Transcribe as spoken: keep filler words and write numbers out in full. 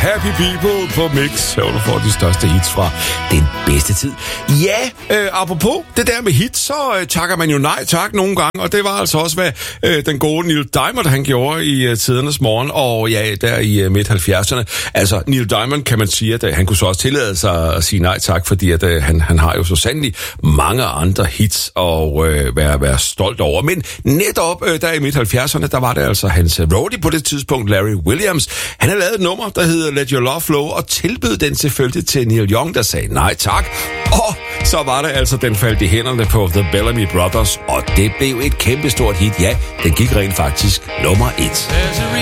Happy People på Mix, hvor du får de største hits fra den bedste tid. Ja, øh, apropos det der med hits, så øh, takker man jo nej tak nogle gange, og det var altså også, hvad øh, den gode Neil Diamond, han gjorde i øh, tidernes morgen, og ja, der i øh, midt halvfjerdserne. Altså, Neil Diamond kan man sige, at øh, han kunne så også tillade sig at sige nej tak, fordi at, øh, han, han har jo så sandelig mange andre hits at øh, være, være stolt over. Men netop øh, der i midt halvfjerdserne, der var det altså hans roadie på det tidspunkt, Larry Williams. Han havde lavet et nummer, der hedder Let Your Love Flow, og tilbød den selvfølgelig til Neil Young, der sagde nej tak. Og så var det altså, den faldt i hænderne på The Bellamy Brothers, og det blev et kæmpestort hit. Ja, den gik rent faktisk nummer et.